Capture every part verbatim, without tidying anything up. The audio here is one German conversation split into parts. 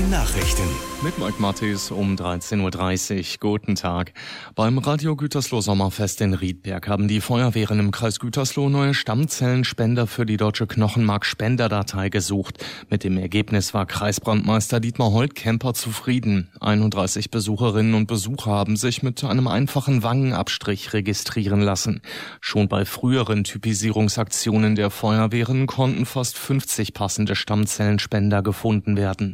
Nachrichten. Mit Mike Mattis um dreizehn Uhr dreißig. Guten Tag. Beim Radio Gütersloh Sommerfest in Riedberg haben die Feuerwehren im Kreis Gütersloh neue Stammzellenspender für die deutsche Knochenmark-Spenderdatei gesucht. Mit dem Ergebnis war Kreisbrandmeister Dietmar Holtkemper zufrieden. einunddreißig Besucherinnen und Besucher haben sich mit einem einfachen Wangenabstrich registrieren lassen. Schon bei früheren Typisierungsaktionen der Feuerwehren konnten fast fünfzig passende Stammzellenspender gefunden werden.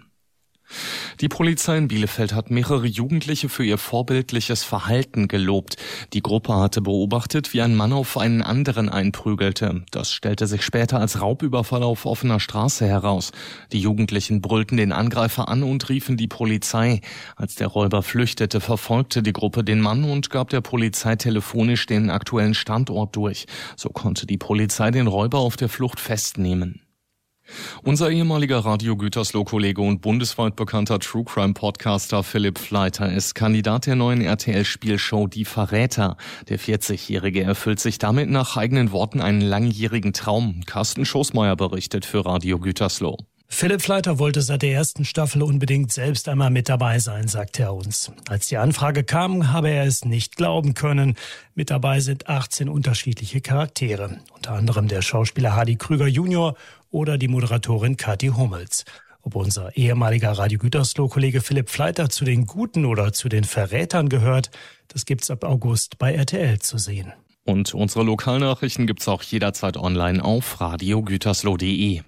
Die Polizei in Bielefeld hat mehrere Jugendliche für ihr vorbildliches Verhalten gelobt. Die Gruppe hatte beobachtet, wie ein Mann auf einen anderen einprügelte. Das stellte sich später als Raubüberfall auf offener Straße heraus. Die Jugendlichen brüllten den Angreifer an und riefen die Polizei. Als der Räuber flüchtete, verfolgte die Gruppe den Mann und gab der Polizei telefonisch den aktuellen Standort durch. So konnte die Polizei den Räuber auf der Flucht festnehmen. Unser ehemaliger Radio Gütersloh-Kollege und bundesweit bekannter True-Crime-Podcaster Philipp Fleiter ist Kandidat der neuen R T L-Spielshow Die Verräter. Der vierzigjährige erfüllt sich damit nach eigenen Worten einen langjährigen Traum. Carsten Schoßmeier berichtet für Radio Gütersloh. Philipp Fleiter wollte seit der ersten Staffel unbedingt selbst einmal mit dabei sein, sagte er uns. Als die Anfrage kam, habe er es nicht glauben können. Mit dabei sind achtzehn unterschiedliche Charaktere, unter anderem der Schauspieler Hardy Krüger Junior oder die Moderatorin Kathi Hummels. Ob unser ehemaliger Radio Gütersloh-Kollege Philipp Fleiter zu den Guten oder zu den Verrätern gehört, das gibt's ab August bei R T L zu sehen. Und unsere Lokalnachrichten gibt's auch jederzeit online auf radio gütersloh punkt de.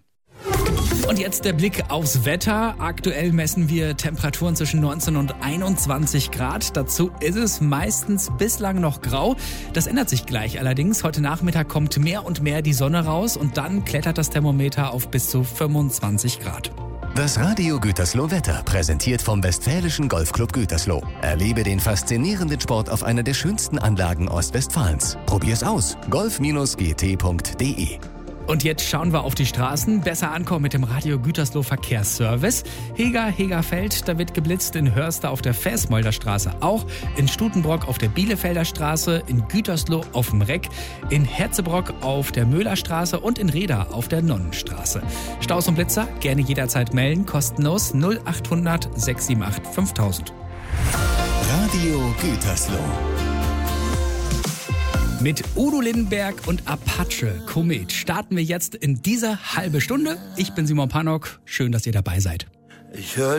Und jetzt der Blick aufs Wetter. Aktuell messen wir Temperaturen zwischen neunzehn und einundzwanzig Grad. Dazu ist es meistens bislang noch grau. Das ändert sich gleich allerdings. Heute Nachmittag kommt mehr und mehr die Sonne raus und dann klettert das Thermometer auf bis zu fünfundzwanzig Grad. Das Radio Gütersloh Wetter, präsentiert vom Westfälischen Golfclub Gütersloh. Erlebe den faszinierenden Sport auf einer der schönsten Anlagen Ostwestfalens. Probier's aus. golf Bindestrich g t punkt de. Und jetzt schauen wir auf die Straßen. Besser ankommen mit dem Radio Gütersloh Verkehrsservice. Heger, Hegerfeld, da wird geblitzt, in Hörster auf der Versmolder Straße auch, in Stutenbrock auf der Bielefelder Straße, in Gütersloh auf dem Reck, in Herzebrock auf der Möhlerstraße und in Reda auf der Nonnenstraße. Staus und Blitzer gerne jederzeit melden, kostenlos null acht hundert sechs sieben acht fünftausend. Radio Gütersloh. Mit Udo Lindenberg und Apache Komet starten wir jetzt in diese halbe Stunde. Ich bin Simon Pannock. Schön, dass ihr dabei seid. Ich höre